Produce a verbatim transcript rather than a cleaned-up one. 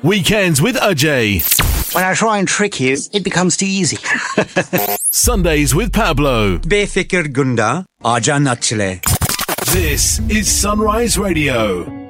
Weekends with Ajay. When I try and trick you, it becomes too easy. Sundays with Pablo. बेफिक्र गुंडा आजा नच ले. This is Sunrise Radio.